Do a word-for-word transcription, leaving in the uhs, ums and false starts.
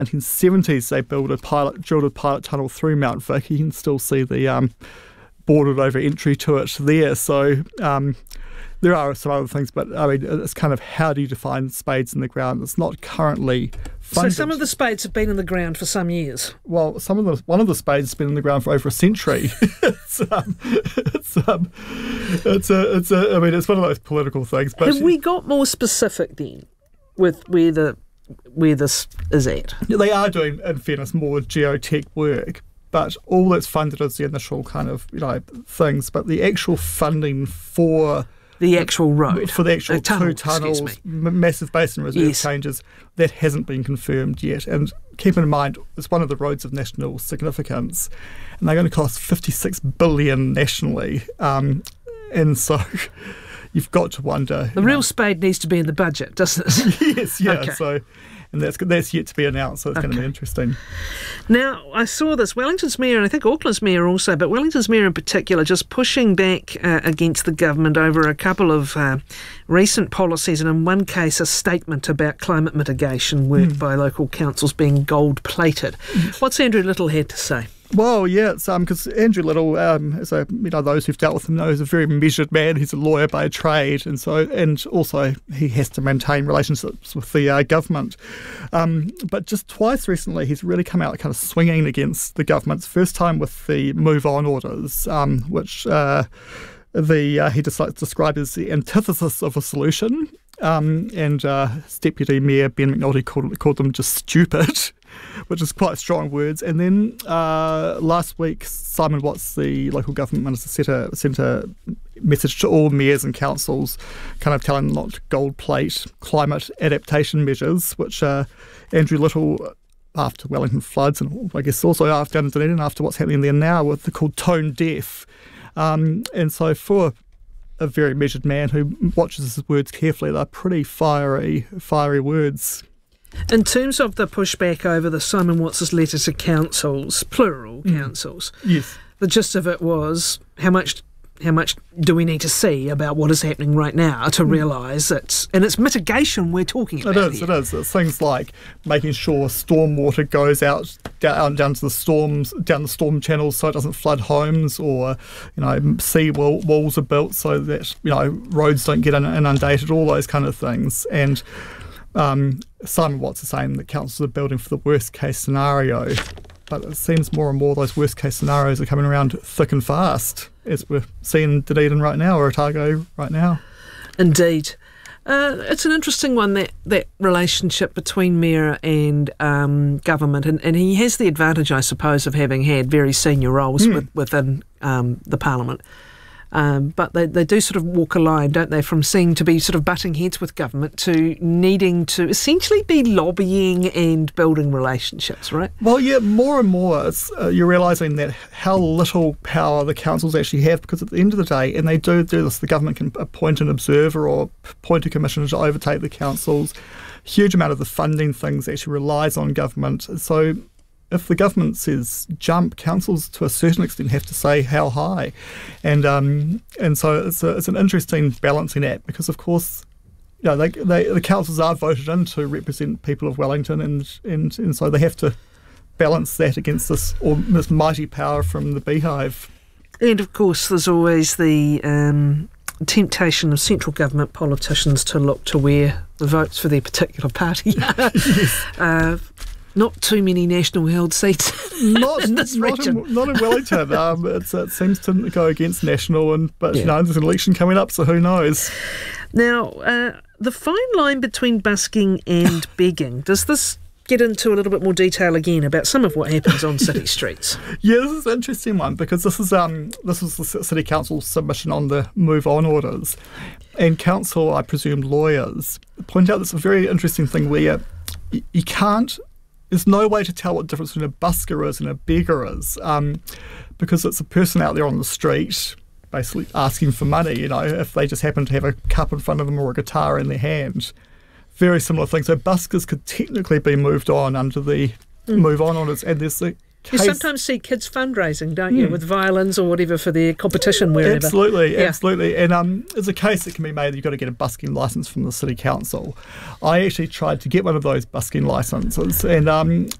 nineteen seventies, they built a pilot, drilled a pilot tunnel through Mount Vic. You can still see the um, boarded over entry to it there. So um, there are some other things, but I mean, it's kind of how do you define spades in the ground? It's not currently funded. So some of the spades have been in the ground for some years. Well, some of the one of the spades has been in the ground for over a century. it's, um, it's, um, it's a, it's a. I mean, it's one of those political things. But have we got more specific then with where the where this is at? They are doing, in fairness, more geotech work, but all that's funded is the initial kind of you know things. But the actual funding for the actual road, for the actual the tunnel, two tunnels, m- massive basin reserve yes. changes, that hasn't been confirmed yet. And keep in mind, it's one of the roads of national significance, and they're going to cost fifty-six billion dollars nationally. Um, and so you've got to wonder. The real know, spade needs to be in the budget, doesn't it? Yes, yeah. Okay. So. And that's that's yet to be announced, so it's okay. going to be interesting. Now, I saw this. Wellington's mayor, and I think Auckland's mayor also, but Wellington's mayor in particular, just pushing back uh, against the government over a couple of uh, recent policies, and in one case, a statement about climate mitigation work mm. by local councils being gold-plated. Mm. What's Andrew Little had to say? Well, yeah, it's um because Andrew Little, um, as a, you know, those who've dealt with him know, he's a very measured man. He's a lawyer by trade, and so and also he has to maintain relationships with the uh, government. Um, but just twice recently, he's really come out kind of swinging against the government. First time with the Move On orders, um, which uh, the uh, he just likes to describe as the antithesis of a solution. Um, and uh, his Deputy Mayor Ben McNulty called, called them just stupid, which is quite strong words. And then uh, last week, Simon Watts, the local government minister, sent a, sent a message to all mayors and councils kind of telling them not to gold plate climate adaptation measures, which uh, Andrew Little, after Wellington floods, and I guess also after Dunedin, after what's happening there now, with they're called tone deaf. Um, and so for a very measured man who watches his words carefully, they're pretty fiery, fiery words. In terms of the pushback over the Simon Watts' letter to councils, plural mm. councils, yes, the gist of it was how much how much do we need to see about what is happening right now to mm. realise that, and it's mitigation we're talking about. It is, here. it is. It's things like making sure stormwater goes out down, down to the storms, down the storm channels, so it doesn't flood homes, or you know, sea wall, walls are built so that you know roads don't get inundated. All those kind of things. And um, Simon Watts is saying that councils are building for the worst case scenario. But it seems more and more those worst case scenarios are coming around thick and fast, as we're seeing Dunedin right now, or Otago right now. Indeed. Uh, it's an interesting one, that, that relationship between mayor and um, government, and, and he has the advantage, I suppose, of having had very senior roles mm. with, within um, the Parliament. Um, but they, they do sort of walk a line, don't they, from seeming to be sort of butting heads with government to needing to essentially be lobbying and building relationships, right? Well, yeah, more and more it's, uh, you're realising that how little power the councils actually have, because at the end of the day, and they do do this, the government can appoint an observer or appoint a commissioner to overtake the councils. Huge amount of the funding things actually relies on government. So if the government says jump, councils to a certain extent have to say how high. And um, and so it's, a, it's an interesting balancing act, because, of course, you know, they, they, the councils are voted in to represent people of Wellington, and, and, and so they have to balance that against this, or this mighty power from the beehive. And, of course, there's always the um, temptation of central government politicians to look to where the votes for their particular party are. Yes. Uh, Not too many national held seats not, in this not region. In, not in Wellington. um, it's, it seems to go against national, and but yeah. you know, there's an election coming up, so who knows? Now, uh, the fine line between busking and begging, does this get into a little bit more detail again about some of what happens on city streets? Yeah, this is an interesting one, because this is um this was the City Council's submission on the Move On orders, and council, I presume lawyers, point out this a very interesting thing where you, you can't. There's no way to tell what the difference between a busker is and a beggar is, um, because it's a person out there on the street basically asking for money, you know, if they just happen to have a cup in front of them or a guitar in their hand. Very similar thing. So buskers could technically be moved on under the mm. Move On orders, and there's the case. You sometimes see kids fundraising, don't you, mm. with violins or whatever for their competition wherever. Absolutely, yeah. absolutely. And um, there's a case that can be made that you've got to get a busking licence from the City Council. I actually tried to get one of those busking licences, and um,